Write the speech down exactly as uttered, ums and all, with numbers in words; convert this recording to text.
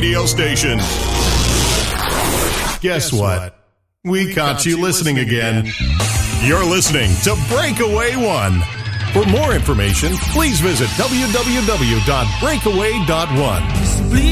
radio station. Guess what? We caught you listening again. You're listening to Breakaway One. For more information, please visit w w w dot breakaway dot one.